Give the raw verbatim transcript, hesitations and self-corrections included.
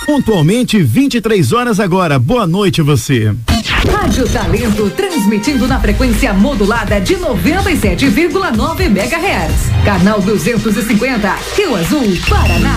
Pontualmente vinte e três horas agora. Boa noite você. Rádio Talento, transmitindo na frequência modulada de noventa e sete vírgula nove megahertz. Canal duzentos e cinquenta, Rio Azul, Paraná.